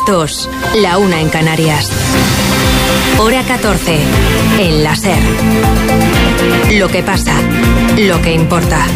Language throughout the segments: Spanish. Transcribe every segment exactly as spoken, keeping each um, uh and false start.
dos, la una en Canarias. Hora catorce, en la SER. Lo que pasa, lo que importa.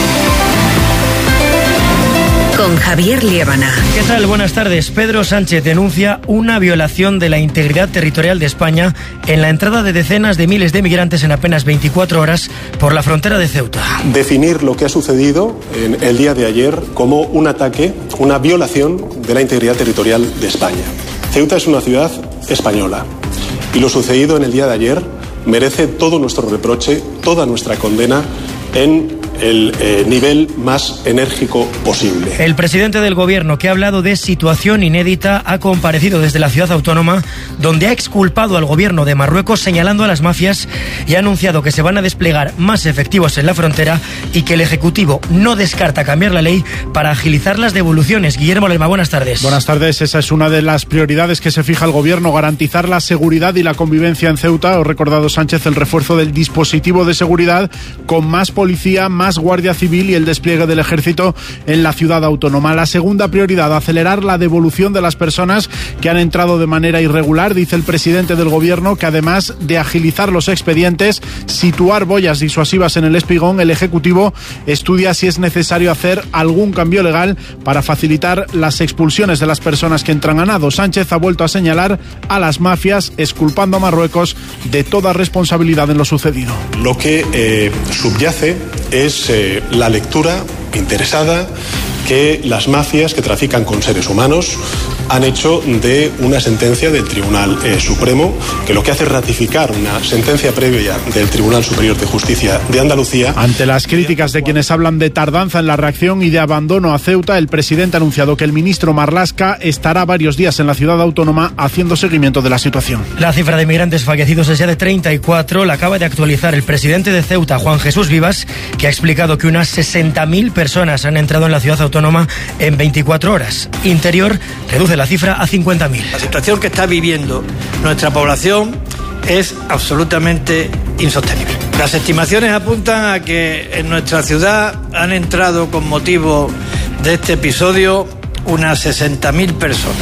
Con Javier Liébana. ¿Qué tal? Buenas tardes. Pedro Sánchez denuncia una violación de la integridad territorial de España en la entrada de decenas de miles de migrantes en apenas veinticuatro horas por la frontera de Ceuta. Definir lo que ha sucedido en el día de ayer como un ataque, una violación de la integridad territorial de España. Ceuta es una ciudad española y lo sucedido en el día de ayer merece todo nuestro reproche, toda nuestra condena en el eh, nivel más enérgico posible. El presidente del gobierno, que ha hablado de situación inédita, ha comparecido desde la ciudad autónoma, donde ha exculpado al gobierno de Marruecos señalando a las mafias y ha anunciado que se van a desplegar más efectivos en la frontera y que el Ejecutivo no descarta cambiar la ley para agilizar las devoluciones. Guillermo Lerma, buenas tardes. Buenas tardes. Esa es una de las prioridades que se fija el gobierno, garantizar la seguridad y la convivencia en Ceuta. Ha recordado Sánchez el refuerzo del dispositivo de seguridad con más policía, más Guardia Civil y el despliegue del ejército en la ciudad autónoma. La segunda prioridad, acelerar la devolución de las personas que han entrado de manera irregular. Dice el presidente del gobierno que además de agilizar los expedientes, situar boyas disuasivas en el espigón, el Ejecutivo estudia si es necesario hacer algún cambio legal para facilitar las expulsiones de las personas que entran a nado. Sánchez ha vuelto a señalar a las mafias, exculpando a Marruecos de toda responsabilidad en lo sucedido. Lo que eh, subyace es eh, la lectura interesada que las mafias que trafican con seres humanos han hecho de una sentencia del Tribunal eh, Supremo, que lo que hace es ratificar una sentencia previa del Tribunal Superior de Justicia de Andalucía. Ante las críticas de quienes hablan de tardanza en la reacción y de abandono a Ceuta, el presidente ha anunciado que el ministro Marlaska estará varios días en la ciudad autónoma haciendo seguimiento de la situación. La cifra de migrantes fallecidos es ya de treinta y cuatro. La acaba de actualizar el presidente de Ceuta, Juan Jesús Vivas, que ha explicado que unas sesenta mil personas han entrado en la ciudad autónoma en veinticuatro horas. Interior reduce la cifra a cincuenta mil. La situación que está viviendo nuestra población es absolutamente insostenible. Las estimaciones apuntan a que en nuestra ciudad han entrado con motivo de este episodio unas sesenta mil personas.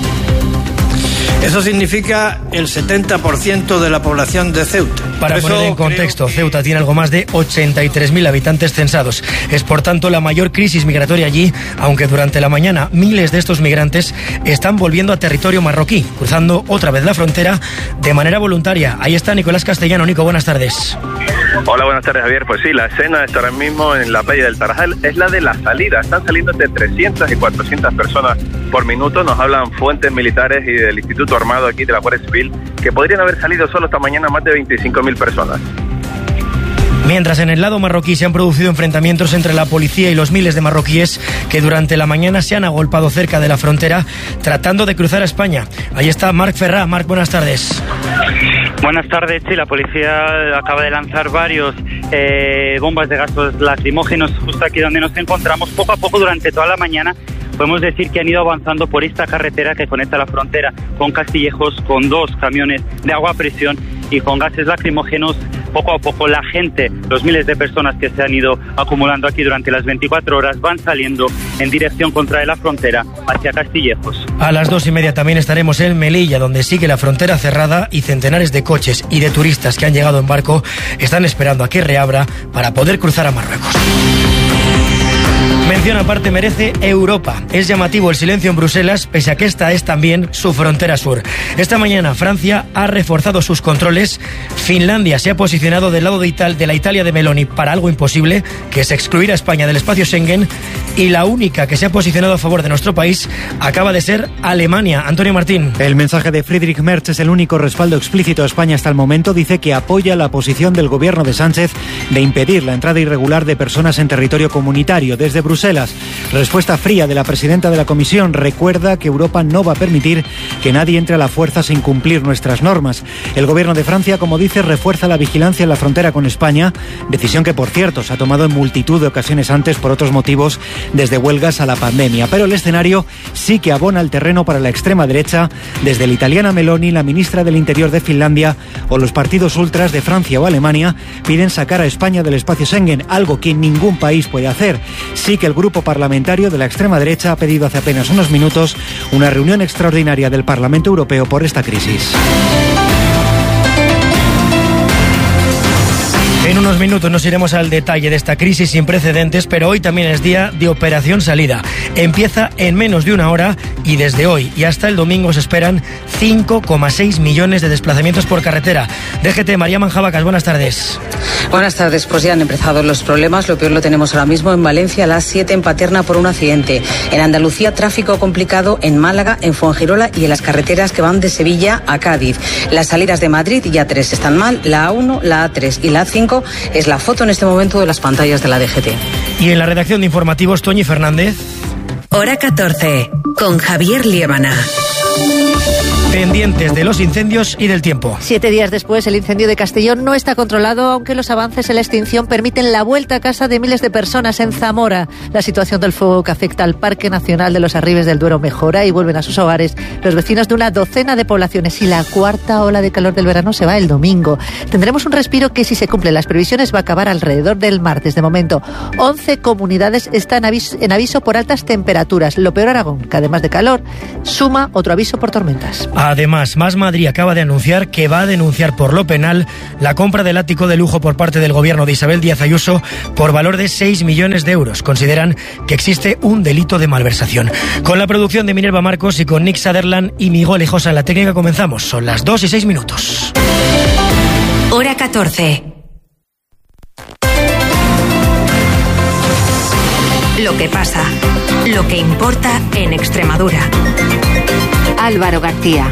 Eso significa el setenta por ciento de la población de Ceuta. Para poner en contexto, Ceuta tiene algo más de ochenta y tres mil habitantes censados. Es por tanto la mayor crisis migratoria allí, aunque durante la mañana miles de estos migrantes están volviendo a territorio marroquí, cruzando otra vez la frontera de manera voluntaria. Ahí está Nicolás Castellano. Nico, buenas tardes. Hola, buenas tardes, Javier. Pues sí, la escena está ahora mismo en la playa del Tarajal, es la de la salida. Están saliendo entre trescientas y cuatrocientas personas por minuto. Nos hablan fuentes militares y del Instituto Armado aquí de la Guardia Civil que podrían haber salido solo esta mañana más de veinticinco mil personas. Mientras en el lado marroquí se han producido enfrentamientos entre la policía y los miles de marroquíes que durante la mañana se han agolpado cerca de la frontera tratando de cruzar a España. Ahí está Marc Ferrá. Marc, buenas tardes. Buenas tardes. Sí, la policía acaba de lanzar varios eh, bombas de gases lacrimógenos justo aquí donde nos encontramos. Poco a poco durante toda la mañana podemos decir que han ido avanzando por esta carretera que conecta la frontera con Castillejos, con dos camiones de agua a presión y con gases lacrimógenos. Poco a poco la gente, los miles de personas que se han ido acumulando aquí durante las veinticuatro horas van saliendo en dirección contra la frontera hacia Castillejos. A las dos y media también estaremos en Melilla, donde sigue la frontera cerrada y centenares de coches y de turistas que han llegado en barco están esperando a que reabra para poder cruzar a Marruecos. Mención aparte merece Europa. Es llamativo el silencio en Bruselas, pese a que esta es también su frontera sur. Esta mañana Francia ha reforzado sus controles. Finlandia se ha posicionado del lado de, Ital- de la Italia de Meloni para algo imposible, que es excluir a España del espacio Schengen. Y la única que se ha posicionado a favor de nuestro país acaba de ser Alemania. Antonio Martín. El mensaje de Friedrich Merz es el único respaldo explícito a España hasta el momento. Dice que apoya la posición del gobierno de Sánchez de impedir la entrada irregular de personas en territorio comunitario. Desde Bruselas, respuesta fría de la presidenta de la Comisión. Recuerda que Europa no va a permitir que nadie entre a la fuerza sin cumplir nuestras normas. El gobierno de Francia, como dice, refuerza la vigilancia en la frontera con España, decisión que, por cierto, se ha tomado en multitud de ocasiones antes por otros motivos, desde huelgas a la pandemia. Pero el escenario sí que abona el terreno para la extrema derecha, desde la italiana Meloni, la ministra del Interior de Finlandia o los partidos ultras de Francia o Alemania piden sacar a España del espacio Schengen, algo que ningún país puede hacer. Sí que que el grupo parlamentario de la extrema derecha ha pedido hace apenas unos minutos una reunión extraordinaria del Parlamento Europeo por esta crisis. En unos minutos nos iremos al detalle de esta crisis sin precedentes, pero hoy también es día de Operación Salida. Empieza en menos de una hora y desde hoy y hasta el domingo se esperan cinco coma seis millones de desplazamientos por carretera. D G T, María Manjabacas, buenas tardes. Buenas tardes, pues ya han empezado los problemas. Lo peor lo tenemos ahora mismo en Valencia, a las siete en Paterna por un accidente. En Andalucía, tráfico complicado en Málaga, en Fuengirola y en las carreteras que van de Sevilla a Cádiz. Las salidas de Madrid y A tres están mal, la A uno, la A tres y la A cinco es la foto en este momento de las pantallas de la D G T. Y en la redacción de informativos, Toñi Fernández. Hora catorce, con Javier Liébana. Pendientes de los incendios y del tiempo. Siete días después, el incendio de Castellón no está controlado, aunque los avances en la extinción permiten la vuelta a casa de miles de personas en Zamora. La situación del fuego que afecta al Parque Nacional de los Arribes del Duero mejora y vuelven a sus hogares los vecinos de una docena de poblaciones. Y la cuarta ola de calor del verano se va el domingo. Tendremos un respiro que, si se cumplen las previsiones, va a acabar alrededor del martes. De momento, once comunidades están en aviso por altas temperaturas. Lo peor, Aragón, que además de calor, suma otro aviso por tormentas. Además, Más Madrid acaba de anunciar que va a denunciar por lo penal la compra del ático de lujo por parte del gobierno de Isabel Díaz Ayuso por valor de seis millones de euros. Consideran que existe un delito de malversación. Con la producción de Minerva Marcos y con Nick Sutherland y Miguel Hijosa en la técnica comenzamos. Son las dos y seis minutos. Hora catorce. Lo que pasa, lo que importa en Extremadura. Álvaro García.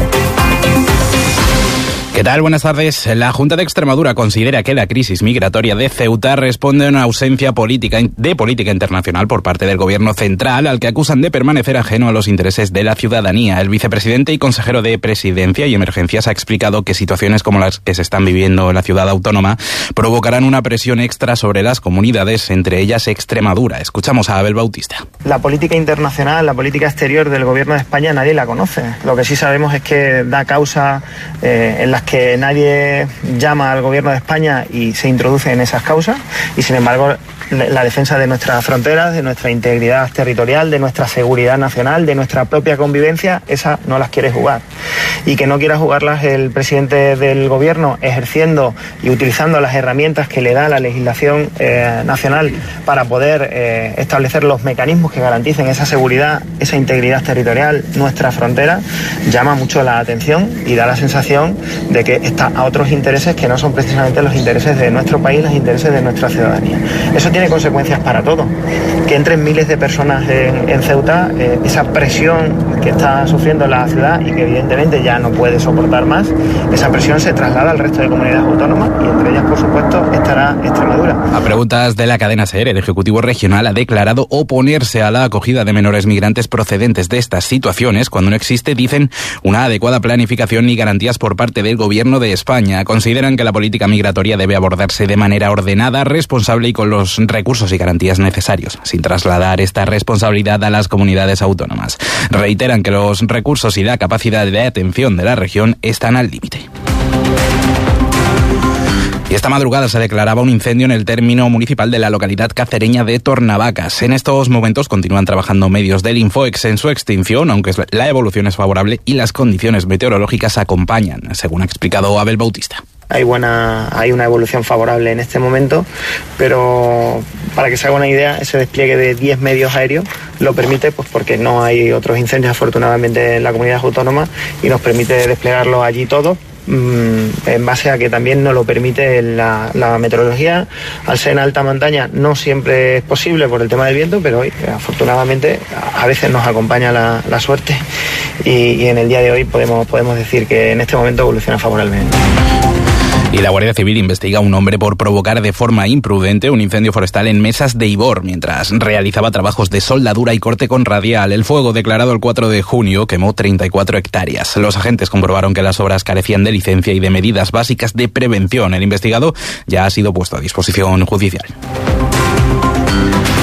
¿Qué tal? Buenas tardes. La Junta de Extremadura considera que la crisis migratoria de Ceuta responde a una ausencia política de política internacional por parte del gobierno central, al que acusan de permanecer ajeno a los intereses de la ciudadanía. El vicepresidente y consejero de Presidencia y Emergencias ha explicado que situaciones como las que se están viviendo en la ciudad autónoma provocarán una presión extra sobre las comunidades, entre ellas Extremadura. Escuchamos a Abel Bautista. La política internacional, la política exterior del gobierno de España nadie la conoce. Lo que sí sabemos es que da causa eh, en las que nadie llama al gobierno de España y se introduce en esas causas, y sin embargo la defensa de nuestras fronteras, de nuestra integridad territorial, de nuestra seguridad nacional, de nuestra propia convivencia, esa no las quiere jugar. Y que no quiera jugarlas el presidente del gobierno ejerciendo y utilizando las herramientas que le da la legislación eh, nacional para poder eh, establecer los mecanismos que garanticen esa seguridad, esa integridad territorial, nuestra frontera, llama mucho la atención y da la sensación de que está a otros intereses que no son precisamente los intereses de nuestro país, los intereses de nuestra ciudadanía. Eso tiene consecuencias para todo. Que entren miles de personas en, en Ceuta, eh, esa presión que está sufriendo la ciudad y que evidentemente ya no puede soportar más, esa presión se traslada al resto de comunidades autónomas y entre ellas, por supuesto, estará Extremadura. A preguntas de la cadena SER, el Ejecutivo Regional ha declarado oponerse a la acogida de menores migrantes procedentes de estas situaciones cuando no existe, dicen, una adecuada planificación ni garantías por parte del Gobierno de España. Consideran que la política migratoria debe abordarse de manera ordenada, responsable y con los recursos y garantías necesarios, sin trasladar esta responsabilidad a las comunidades autónomas. Reiteran que los recursos y la capacidad de atención de la región están al límite. Y esta madrugada se declaraba un incendio en el término municipal de la localidad cacereña de Tornavacas. En estos momentos continúan trabajando medios del Infoex en su extinción, aunque la evolución es favorable y las condiciones meteorológicas acompañan, según ha explicado Abel Bautista. Hay buena, hay una evolución favorable en este momento, pero para que se haga una idea, ese despliegue de diez medios aéreos lo permite, pues porque no hay otros incendios afortunadamente en la comunidad autónoma, y nos permite desplegarlo allí todo, en base a que también nos lo permite la, la meteorología. Al ser en alta montaña no siempre es posible por el tema del viento, pero hoy afortunadamente a veces nos acompaña la, la suerte y, y en el día de hoy podemos, podemos decir que en este momento evoluciona favorablemente. Y la Guardia Civil investiga a un hombre por provocar de forma imprudente un incendio forestal en Mesas de Ibor, mientras realizaba trabajos de soldadura y corte con radial. El fuego, declarado el cuatro de junio, quemó treinta y cuatro hectáreas. Los agentes comprobaron que las obras carecían de licencia y de medidas básicas de prevención. El investigado ya ha sido puesto a disposición judicial.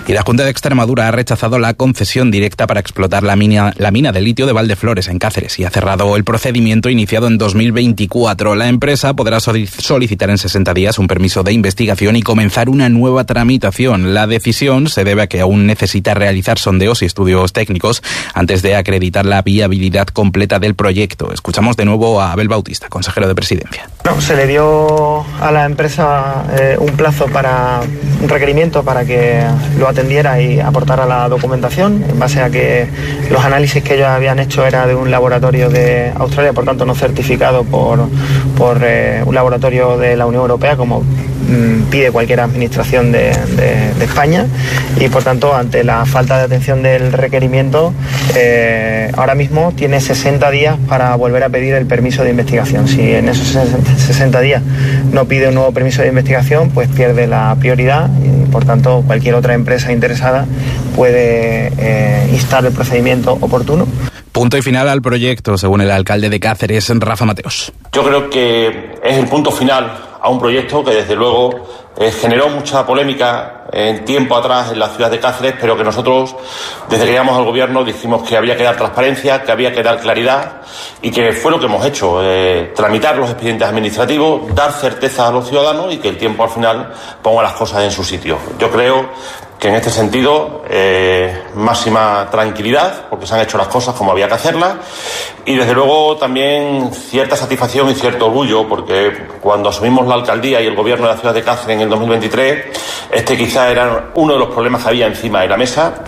Y la Junta de Extremadura ha rechazado la concesión directa para explotar la mina, la mina de litio de Valdeflores en Cáceres y ha cerrado el procedimiento iniciado en dos mil veinticuatro. La empresa podrá solicitar en sesenta días un permiso de investigación y comenzar una nueva tramitación. La decisión se debe a que aún necesita realizar sondeos y estudios técnicos antes de acreditar la viabilidad completa del proyecto. Escuchamos de nuevo a Abel Bautista, consejero de Presidencia. No, se le dio a la empresa eh, un plazo para un requerimiento para que lo atendiera y aportara la documentación, en base a que los análisis que ellos habían hecho era de un laboratorio de Australia, por tanto no certificado por, por eh, un laboratorio de la Unión Europea, como mm, pide cualquier administración de, de, de España, y por tanto ante la falta de atención del requerimiento, eh, ahora mismo tiene sesenta días para volver a pedir el permiso de investigación. Si en esos sesenta días no pide un nuevo permiso de investigación, pues pierde la prioridad y por tanto cualquier otra empresa interesada puede eh, instar el procedimiento oportuno. Punto y final al proyecto, según el alcalde de Cáceres, Rafa Mateos. Yo creo que es el punto final a un proyecto que desde luego eh, generó mucha polémica en tiempo atrás en la ciudad de Cáceres, pero que nosotros, desde que llegamos al gobierno, dijimos que había que dar transparencia, que había que dar claridad, y que fue lo que hemos hecho, eh, tramitar los expedientes administrativos, dar certeza a los ciudadanos y que el tiempo al final ponga las cosas en su sitio. Yo creo que en este sentido, eh, máxima tranquilidad, porque se han hecho las cosas como había que hacerlas, y desde luego también cierta satisfacción y cierto orgullo, porque cuando asumimos la alcaldía y el gobierno de la ciudad de Cáceres en el dos mil veintitrés, este quizá era uno de los problemas que había encima de la mesa.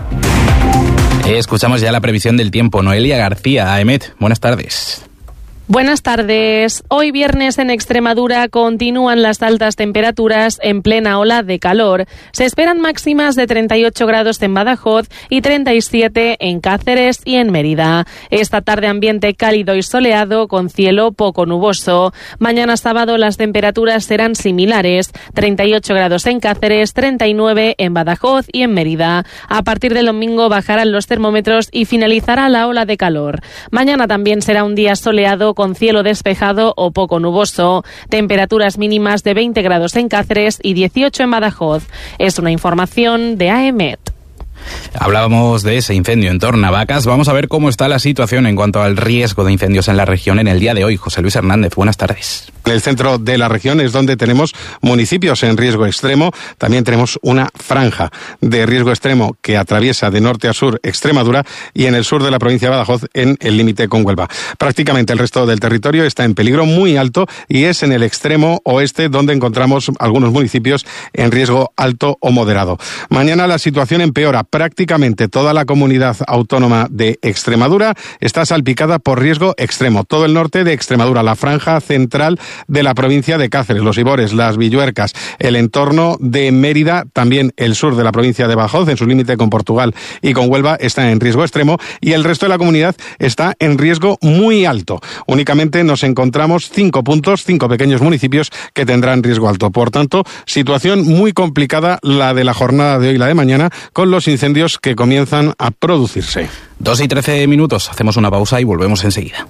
Escuchamos ya la previsión del tiempo. Noelia García, A E M E T, buenas tardes. Buenas tardes. Hoy viernes en Extremadura continúan las altas temperaturas en plena ola de calor. Se esperan máximas de treinta y ocho grados en Badajoz y treinta y siete en Cáceres y en Mérida. Esta tarde ambiente cálido y soleado con cielo poco nuboso. Mañana sábado las temperaturas serán similares. treinta y ocho grados en Cáceres, treinta y nueve en Badajoz y en Mérida. A partir del domingo bajarán los termómetros y finalizará la ola de calor. Mañana también será un día soleado con cielo despejado o poco nuboso. Temperaturas mínimas de veinte grados en Cáceres y dieciocho en Badajoz. Es una información de A E M E T. Hablábamos de ese incendio en Tornavacas. Vamos a ver cómo está la situación en cuanto al riesgo de incendios en la región en el día de hoy. José Luis Hernández, buenas tardes. En el centro de la región es donde tenemos municipios en riesgo extremo. También tenemos una franja de riesgo extremo que atraviesa de norte a sur Extremadura y en el sur de la provincia de Badajoz en el límite con Huelva. Prácticamente el resto del territorio está en peligro muy alto y es en el extremo oeste donde encontramos algunos municipios en riesgo alto o moderado. Mañana la situación empeora. Prácticamente toda la comunidad autónoma de Extremadura está salpicada por riesgo extremo. Todo el norte de Extremadura, la franja central de la provincia de Cáceres, los Ibores, las Villuercas, el entorno de Mérida, también el sur de la provincia de Badajoz, en su límite con Portugal y con Huelva, está en riesgo extremo y el resto de la comunidad está en riesgo muy alto. Únicamente nos encontramos cinco puntos, cinco pequeños municipios que tendrán riesgo alto. Por tanto, situación muy complicada la de la jornada de hoy y la de mañana con los incendios que comienzan a producirse. Dos y trece minutos, hacemos una pausa y volvemos enseguida.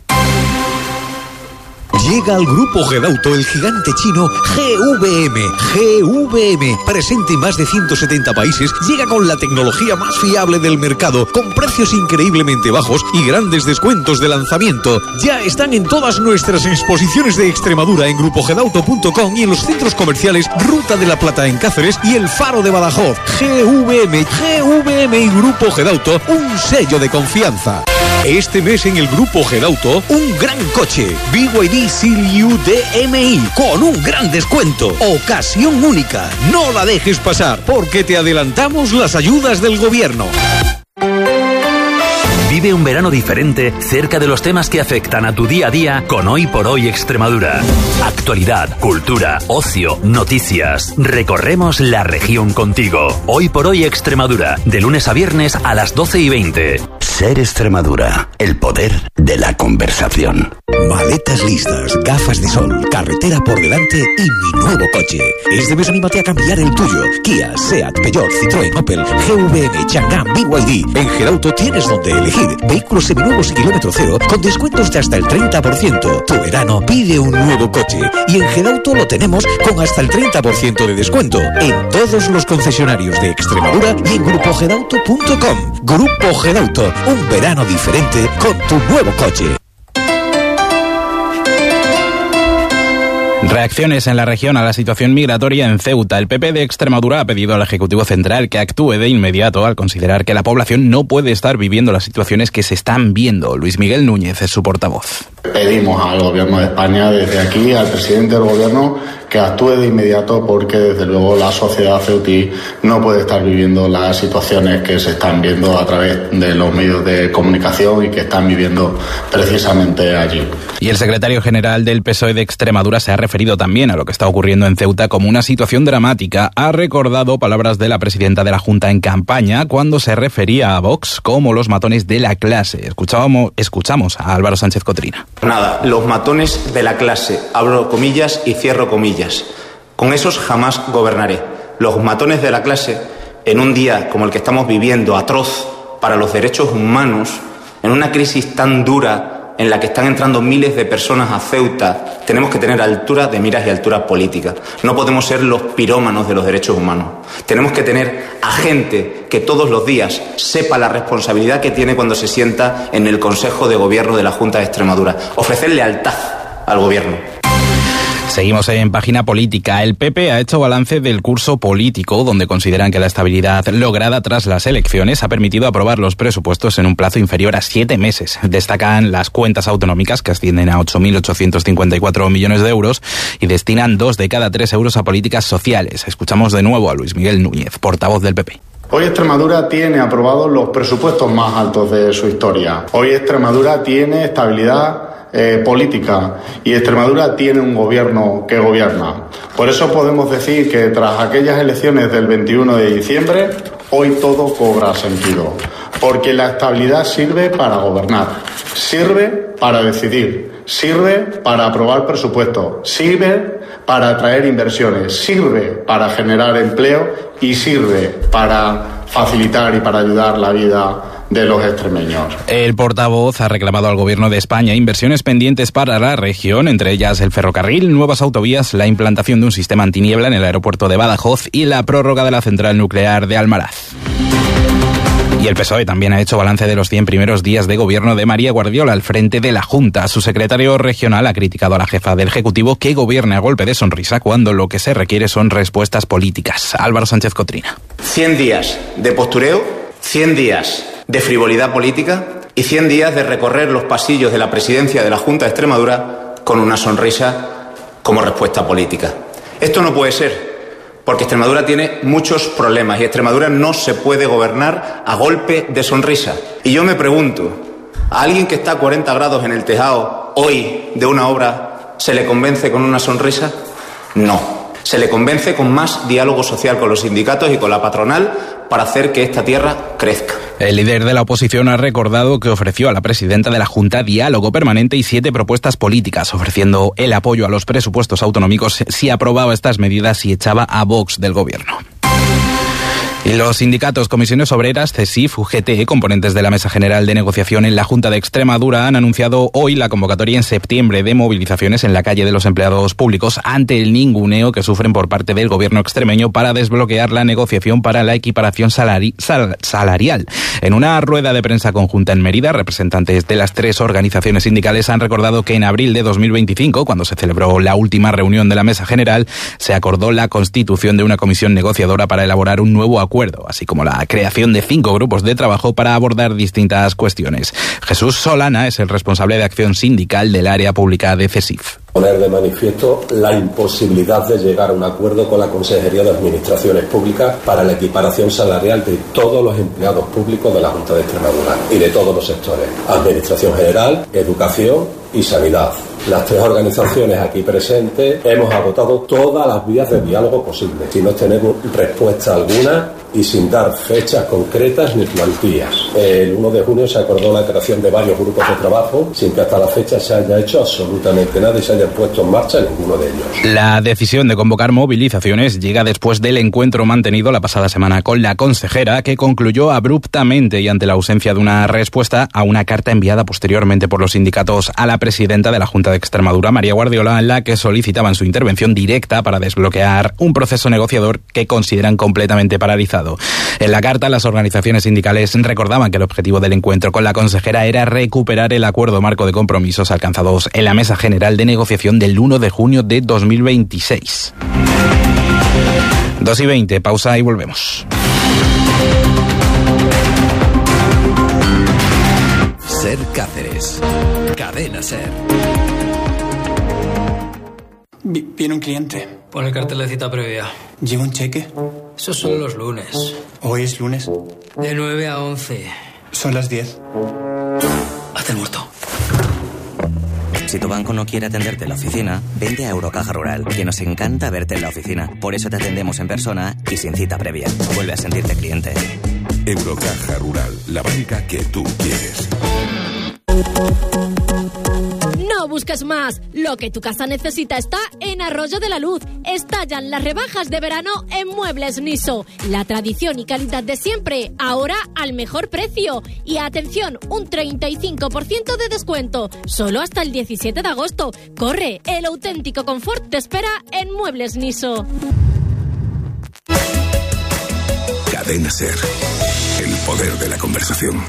Llega al grupo Gedauto el gigante chino G V M. G V M, presente en más de ciento setenta países, llega con la tecnología más fiable del mercado, con precios increíblemente bajos y grandes descuentos de lanzamiento. Ya están en todas nuestras exposiciones de Extremadura en grupo gedauto punto com y en los centros comerciales Ruta de la Plata en Cáceres y El Faro de Badajoz. G V M, G V M y Grupo Gedauto, un sello de confianza. Este mes en el Grupo Gedauto, un gran coche, B Y D C L U D M I, con un gran descuento. Ocasión única, no la dejes pasar, porque te adelantamos las ayudas del gobierno. Vive un verano diferente cerca de los temas que afectan a tu día a día con Hoy por Hoy Extremadura. Actualidad, cultura, ocio, noticias. Recorremos la región contigo. Hoy por Hoy Extremadura, de lunes a viernes a las doce y veinte. Ser Extremadura, el poder de la conversación. Maletas listas, gafas de sol, carretera por delante y mi nuevo coche. Este mes anímate a cambiar el tuyo. Kia, Seat, Peugeot, Citroën, Opel, G V M, Chang'an, B Y D. En Gerauto tienes donde elegir. Vehículos seminuevos y kilómetro cero con descuentos de hasta el treinta por ciento. Tu verano pide un nuevo coche. Y en Gerauto lo tenemos con hasta el treinta por ciento de descuento en todos los concesionarios de Extremadura y en grupo gerauto punto com. Grupo Gerauto, un verano diferente con tu nuevo coche. Reacciones en la región a la situación migratoria en Ceuta. El P P de Extremadura ha pedido al Ejecutivo Central que actúe de inmediato al considerar que la población no puede estar viviendo las situaciones que se están viendo. Luis Miguel Núñez es su portavoz. Pedimos al Gobierno de España, desde aquí, al presidente del Gobierno, que actúe de inmediato porque, desde luego, la sociedad ceutí no puede estar viviendo las situaciones que se están viendo a través de los medios de comunicación y que están viviendo precisamente allí. Y el secretario general del P S O E de Extremadura se ha referido también a lo que está ocurriendo en Ceuta como una situación dramática. Ha recordado palabras de la presidenta de la Junta en campaña cuando se refería a Vox como los matones de la clase. Escuchábamos, escuchamos a Álvaro Sánchez Cotrina. Nada, los matones de la clase, abro comillas y cierro comillas. Con esos jamás gobernaré. Los matones de la clase, en un día como el que estamos viviendo, atroz para los derechos humanos, en una crisis tan dura en la que están entrando miles de personas a Ceuta, tenemos que tener altura de miras y altura política. No podemos ser los pirómanos de los derechos humanos. Tenemos que tener a gente que todos los días sepa la responsabilidad que tiene cuando se sienta en el Consejo de Gobierno de la Junta de Extremadura. Ofrecer lealtad al Gobierno. Seguimos en página política. El P P ha hecho balance del curso político, donde consideran que la estabilidad lograda tras las elecciones ha permitido aprobar los presupuestos en un plazo inferior a siete meses. Destacan las cuentas autonómicas, que ascienden a ocho mil ochocientos cincuenta y cuatro millones de euros y destinan dos de cada tres euros a políticas sociales. Escuchamos de nuevo a Luis Miguel Núñez, portavoz del P P. Hoy Extremadura tiene aprobados los presupuestos más altos de su historia. Hoy Extremadura tiene estabilidad Eh, política y Extremadura tiene un gobierno que gobierna. Por eso podemos decir que tras aquellas elecciones del veintiuno de diciembre, hoy todo cobra sentido, porque la estabilidad sirve para gobernar, sirve para decidir, sirve para aprobar presupuestos, sirve para atraer inversiones, sirve para generar empleo y sirve para facilitar y para ayudar la vida de los extremeños. El portavoz ha reclamado al Gobierno de España inversiones pendientes para la región, entre ellas el ferrocarril, nuevas autovías, la implantación de un sistema antiniebla en el aeropuerto de Badajoz y la prórroga de la central nuclear de Almaraz. Y el P S O E también ha hecho balance de los cien primeros días de gobierno de María Guardiola al frente de la Junta. Su secretario regional ha criticado a la jefa del Ejecutivo que gobierne a golpe de sonrisa cuando lo que se requiere son respuestas políticas. Álvaro Sánchez Cotrina. cien días de postureo, cien días de frivolidad política y cien días de recorrer los pasillos de la presidencia de la Junta de Extremadura con una sonrisa como respuesta política. Esto no puede ser, porque Extremadura tiene muchos problemas y Extremadura no se puede gobernar a golpe de sonrisa. Y yo me pregunto, ¿a alguien que está a cuarenta grados en el tejado hoy de una obra se le convence con una sonrisa? No. Se le convence con más diálogo social con los sindicatos y con la patronal para hacer que esta tierra crezca. El líder de la oposición ha recordado que ofreció a la presidenta de la Junta diálogo permanente y siete propuestas políticas, ofreciendo el apoyo a los presupuestos autonómicos si aprobaba estas medidas y echaba a Vox del gobierno. Y los sindicatos Comisiones Obreras, CESIF, U G T, componentes de la Mesa General de Negociación en la Junta de Extremadura, han anunciado hoy la convocatoria en septiembre de movilizaciones en la calle de los empleados públicos ante el ninguneo que sufren por parte del gobierno extremeño para desbloquear la negociación para la equiparación salari- sal- salarial. En una rueda de prensa conjunta en Mérida, representantes de las tres organizaciones sindicales han recordado que en abril de dos mil veinticinco, cuando se celebró la última reunión de la Mesa General, se acordó la constitución de una comisión negociadora para elaborar un nuevo acuerdo acuerdo, así como la creación de cinco grupos de trabajo para abordar distintas cuestiones. Jesús Solana es el responsable de acción sindical del área pública de CESIF. Poner de manifiesto la imposibilidad de llegar a un acuerdo con la Consejería de Administraciones Públicas para la equiparación salarial de todos los empleados públicos de la Junta de Extremadura y de todos los sectores: Administración General, Educación y Sanidad. Las tres organizaciones aquí presentes hemos agotado todas las vías de diálogo posibles y no tenemos respuesta alguna y sin dar fechas concretas ni plantillas. El uno de junio se acordó la creación de varios grupos de trabajo sin que hasta la fecha se haya hecho absolutamente nada y se haya puesto en marcha ninguno de ellos. La decisión de convocar movilizaciones llega después del encuentro mantenido la pasada semana con la consejera, que concluyó abruptamente y ante la ausencia de una respuesta a una carta enviada posteriormente por los sindicatos a la presidenta de la Junta de Extremadura, María Guardiola, en la que solicitaban su intervención directa para desbloquear un proceso negociador que consideran completamente paralizado. En la carta, las organizaciones sindicales recordaban que el objetivo del encuentro con la consejera era recuperar el acuerdo marco de compromisos alcanzados en la Mesa General de Negociación del uno de junio de dos mil veintiséis. dos y veinte, pausa y volvemos. Ser Cáceres. Cadena Ser. Viene un cliente. Pon el cartel de cita previa. ¿Lleva un cheque? Esos son los lunes. ¿Hoy es lunes? De nueve a once. Son las diez. Hazte el muerto. Si tu banco no quiere atenderte en la oficina, vente a Eurocaja Rural, que nos encanta verte en la oficina. Por eso te atendemos en persona y sin cita previa. Vuelve a sentirte cliente. Eurocaja Rural, la banca que tú quieres. No busques más. Lo que tu casa necesita está en Arroyo de la Luz. Estallan las rebajas de verano en Muebles Niso. La tradición y calidad de siempre, ahora al mejor precio. Y atención, un treinta y cinco por ciento de descuento. Solo hasta el diecisiete de agosto. Corre, el auténtico confort te espera en Muebles Niso. Cadena Ser. El poder de la conversación.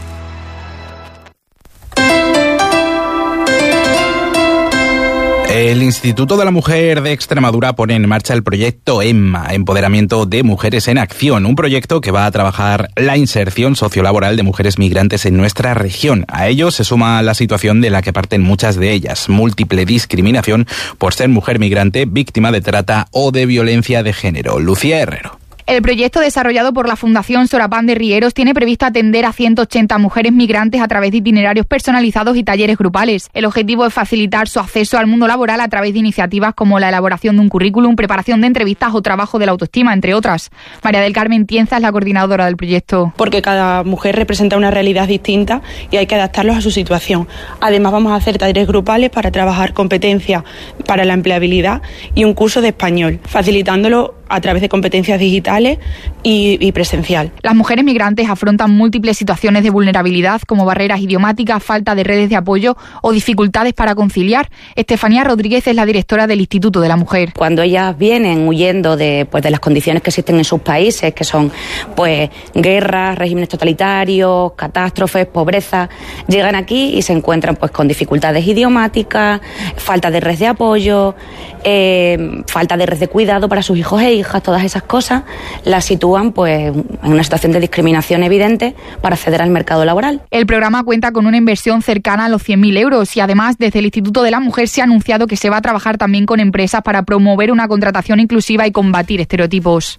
El Instituto de la Mujer de Extremadura pone en marcha el proyecto EMMA, Empoderamiento de Mujeres en Acción, un proyecto que va a trabajar la inserción sociolaboral de mujeres migrantes en nuestra región. A ello se suma la situación de la que parten muchas de ellas, múltiple discriminación por ser mujer migrante, víctima de trata o de violencia de género. Lucía Herrero. El proyecto desarrollado por la Fundación Sorapán de Rieros tiene previsto atender a ciento ochenta mujeres migrantes a través de itinerarios personalizados y talleres grupales. El objetivo es facilitar su acceso al mundo laboral a través de iniciativas como la elaboración de un currículum, preparación de entrevistas o trabajo de la autoestima, entre otras. María del Carmen Tienza es la coordinadora del proyecto. Porque cada mujer representa una realidad distinta y hay que adaptarlos a su situación. Además, vamos a hacer talleres grupales para trabajar competencias para la empleabilidad y un curso de español, facilitándolo a través de competencias digitales y, y presencial. Las mujeres migrantes afrontan múltiples situaciones de vulnerabilidad como barreras idiomáticas, falta de redes de apoyo o dificultades para conciliar. Estefanía Rodríguez es la directora del Instituto de la Mujer. Cuando ellas vienen huyendo de, pues, de las condiciones que existen en sus países, que son pues guerras, regímenes totalitarios, catástrofes, pobreza, llegan aquí y se encuentran pues con dificultades idiomáticas, falta de red de apoyo, eh, falta de red de cuidado para sus hijos e hijas. Todas esas cosas las sitúan pues en una situación de discriminación evidente para acceder al mercado laboral. El programa cuenta con una inversión cercana a los cien mil euros y además desde el Instituto de la Mujer se ha anunciado que se va a trabajar también con empresas para promover una contratación inclusiva y combatir estereotipos.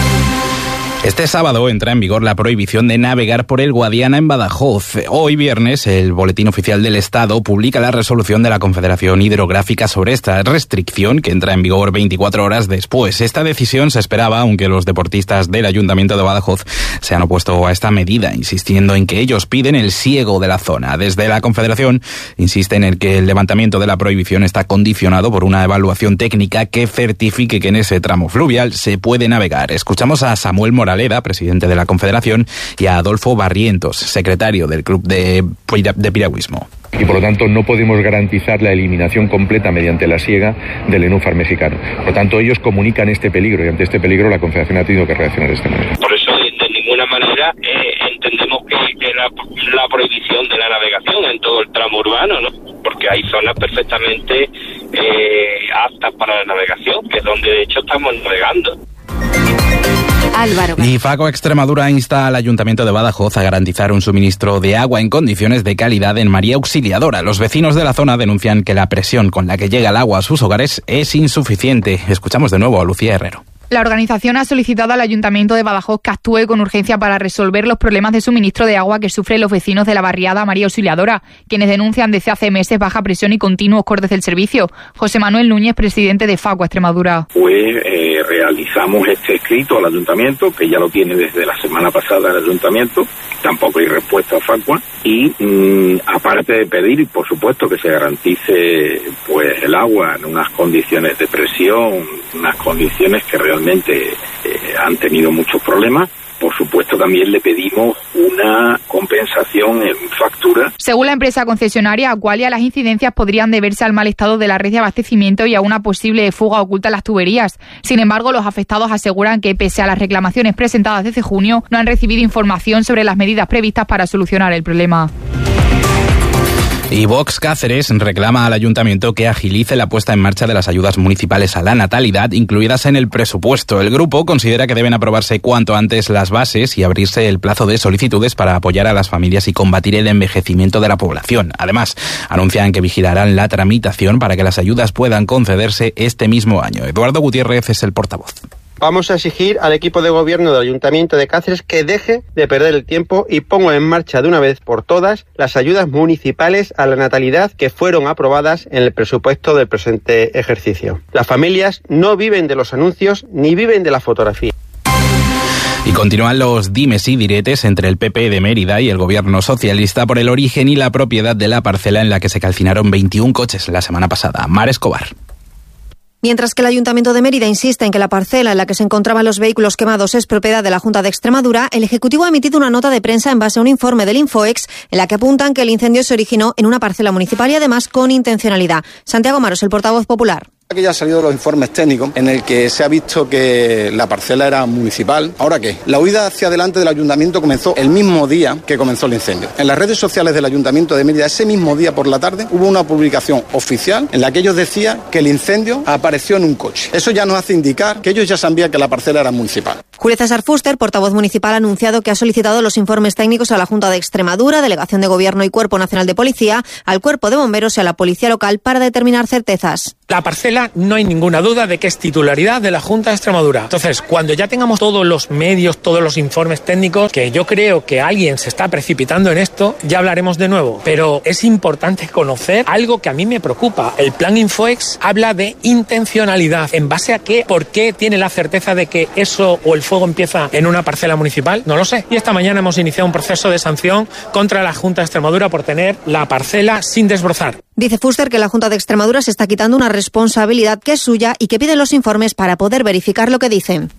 Este sábado entra en vigor la prohibición de navegar por el Guadiana en Badajoz. Hoy viernes, el Boletín Oficial del Estado publica la resolución de la Confederación Hidrográfica sobre esta restricción, que entra en vigor veinticuatro horas después. Esta decisión se esperaba, aunque los deportistas del Ayuntamiento de Badajoz se han opuesto a esta medida, insistiendo en que ellos piden el siego de la zona. Desde la Confederación insisten en que el levantamiento de la prohibición está condicionado por una evaluación técnica que certifique que en ese tramo fluvial se puede navegar. Escuchamos a Samuel Morales, presidente de la Confederación, y a Adolfo Barrientos, secretario del Club de, de Piragüismo. Y por lo tanto no podemos garantizar la eliminación completa mediante la siega del nenúfar mexicano. Por lo tanto ellos comunican este peligro y ante este peligro la Confederación ha tenido que reaccionar de esta manera. Por eso de ninguna manera eh, entendemos que, que la, la prohibición de la navegación en todo el tramo urbano, ¿no? Porque hay zonas perfectamente eh, aptas para la navegación, que es donde de hecho estamos navegando. Álvaro. Y Faco Extremadura insta al Ayuntamiento de Badajoz a garantizar un suministro de agua en condiciones de calidad en María Auxiliadora. Los vecinos de la zona denuncian que la presión con la que llega el agua a sus hogares es insuficiente. Escuchamos de nuevo a Lucía Herrero. La organización ha solicitado al Ayuntamiento de Badajoz que actúe con urgencia para resolver los problemas de suministro de agua que sufren los vecinos de la barriada María Auxiliadora, quienes denuncian desde hace meses baja presión y continuos cortes del servicio. José Manuel Núñez, presidente de Facua Extremadura. Pues eh, realizamos este escrito al Ayuntamiento, que ya lo tiene desde la semana pasada el Ayuntamiento, tampoco hay respuesta a Facua, y mmm, aparte de pedir, por supuesto, que se garantice pues el agua en unas condiciones de presión, unas condiciones que realmente eh, han tenido muchos problemas. Por supuesto, también le pedimos una compensación en factura. Según la empresa concesionaria Aqualia, las incidencias podrían deberse al mal estado de la red de abastecimiento y a una posible fuga oculta en las tuberías. Sin embargo, los afectados aseguran que, pese a las reclamaciones presentadas desde junio, no han recibido información sobre las medidas previstas para solucionar el problema. Y Vox Cáceres reclama al Ayuntamiento que agilice la puesta en marcha de las ayudas municipales a la natalidad incluidas en el presupuesto. El grupo considera que deben aprobarse cuanto antes las bases y abrirse el plazo de solicitudes para apoyar a las familias y combatir el envejecimiento de la población. Además, anuncian que vigilarán la tramitación para que las ayudas puedan concederse este mismo año. Eduardo Gutiérrez es el portavoz. Vamos a exigir al equipo de gobierno del Ayuntamiento de Cáceres que deje de perder el tiempo y ponga en marcha de una vez por todas las ayudas municipales a la natalidad que fueron aprobadas en el presupuesto del presente ejercicio. Las familias no viven de los anuncios ni viven de la fotografía. Y continúan los dimes y diretes entre el P P de Mérida y el gobierno socialista por el origen y la propiedad de la parcela en la que se calcinaron veintiún coches la semana pasada. Mar Escobar. Mientras que el Ayuntamiento de Mérida insiste en que la parcela en la que se encontraban los vehículos quemados es propiedad de la Junta de Extremadura, el Ejecutivo ha emitido una nota de prensa en base a un informe del Infoex en la que apuntan que el incendio se originó en una parcela municipal y además con intencionalidad. Santiago Maros, el portavoz popular. Que ya han salido los informes técnicos en el que se ha visto que la parcela era municipal. ¿Ahora qué? La huida hacia adelante del ayuntamiento comenzó el mismo día que comenzó el incendio. En las redes sociales del Ayuntamiento de Mérida, ese mismo día por la tarde, hubo una publicación oficial en la que ellos decían que el incendio apareció en un coche. Eso ya nos hace indicar que ellos ya sabían que la parcela era municipal. Julio César Fuster, portavoz municipal, ha anunciado que ha solicitado los informes técnicos a la Junta de Extremadura, Delegación de Gobierno y Cuerpo Nacional de Policía, al Cuerpo de Bomberos y a la Policía Local para determinar certezas. La parcela no hay ninguna duda de que es titularidad de la Junta de Extremadura. Entonces, cuando ya tengamos todos los medios, todos los informes técnicos, que yo creo que alguien se está precipitando en esto, ya hablaremos de nuevo. Pero es importante conocer algo que a mí me preocupa. El plan Infoex habla de intencionalidad. ¿En base a qué? ¿Por qué tiene la certeza de que eso o el fuego empieza en una parcela municipal? No lo sé. Y esta mañana hemos iniciado un proceso de sanción contra la Junta de Extremadura por tener la parcela sin desbrozar. Dice Fuster que la Junta de Extremadura se está quitando una responsabilidad que es suya y que pide los informes para poder verificar lo que dicen.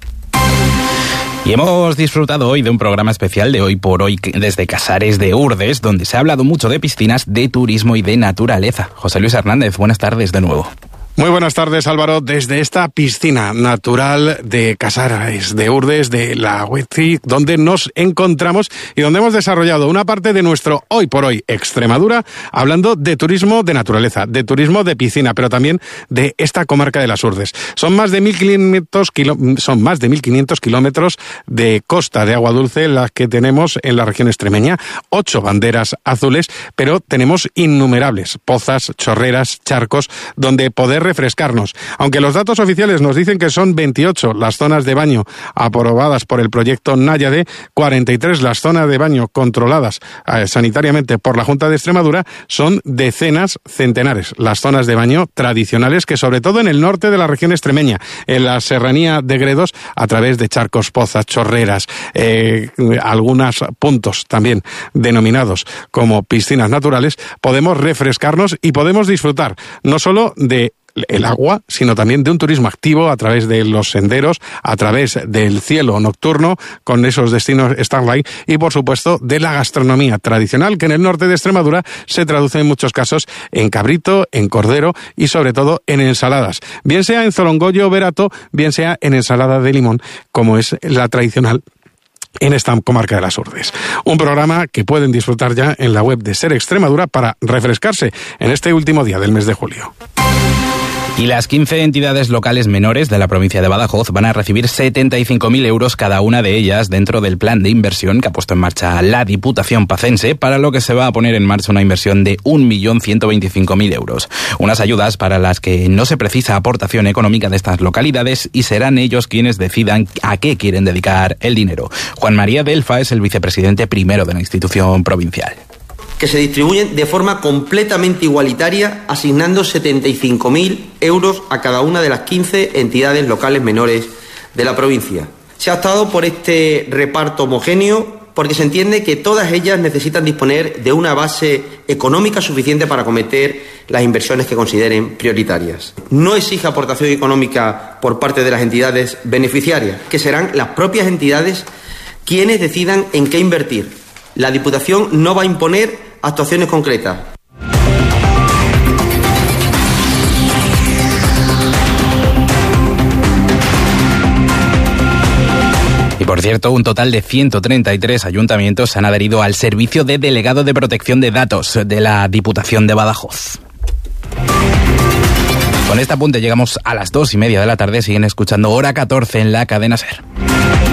Y hemos disfrutado hoy de un programa especial de Hoy por Hoy desde Casares de Urdes, donde se ha hablado mucho de piscinas, de turismo y de naturaleza. José Luis Hernández, buenas tardes de nuevo. Muy buenas tardes, Álvaro, desde esta piscina natural de Casares de Urdes, de la Huetzi, donde nos encontramos y donde hemos desarrollado una parte de nuestro Hoy por Hoy Extremadura, hablando de turismo de naturaleza, de turismo de piscina, pero también de esta comarca de las Urdes. Son más de mil quinientos kilo, son más de mil quinientos kilómetros de costa de agua dulce las que tenemos en la región extremeña, ocho banderas azules, pero tenemos innumerables pozas, chorreras, charcos, donde poder refrescarnos. Aunque los datos oficiales nos dicen que son veintiocho las zonas de baño aprobadas por el proyecto Náyade, cuarenta y tres las zonas de baño controladas eh, sanitariamente por la Junta de Extremadura, son decenas, centenares las zonas de baño tradicionales que sobre todo en el norte de la región extremeña, en la serranía de Gredos, a través de charcos, pozas, chorreras, eh, algunos puntos también denominados como piscinas naturales, podemos refrescarnos y podemos disfrutar no solo de el agua, sino también de un turismo activo a través de los senderos, a través del cielo nocturno, con esos destinos Starlight, y por supuesto de la gastronomía tradicional, que en el norte de Extremadura se traduce en muchos casos en cabrito, en cordero y sobre todo en ensaladas, bien sea en zolongollo o verato, bien sea en ensalada de limón, como es la tradicional en esta comarca de las Urdes. Un programa que pueden disfrutar ya en la web de Ser Extremadura para refrescarse en este último día del mes de julio. Y las quince entidades locales menores de la provincia de Badajoz van a recibir setenta y cinco mil euros cada una de ellas dentro del plan de inversión que ha puesto en marcha la Diputación pacense, para lo que se va a poner en marcha una inversión de un millón ciento veinticinco mil euros. Unas ayudas para las que no se precisa aportación económica de estas localidades y serán ellos quienes decidan a qué quieren dedicar el dinero. Juan María Delfa es el vicepresidente primero de la institución provincial. Que se distribuyen de forma completamente igualitaria, asignando setenta y cinco mil euros a cada una de las quince entidades locales menores de la provincia. Se ha optado por este reparto homogéneo porque se entiende que todas ellas necesitan disponer de una base económica suficiente para acometer las inversiones que consideren prioritarias. No exige aportación económica por parte de las entidades beneficiarias, que serán las propias entidades quienes decidan en qué invertir. La Diputación no va a imponer actuaciones concretas. Y por cierto, un total de ciento treinta y tres ayuntamientos han adherido al servicio de delegado de protección de datos de la Diputación de Badajoz. Con este apunte llegamos a las dos y media de la tarde. Siguen escuchando Hora catorce en la cadena SER.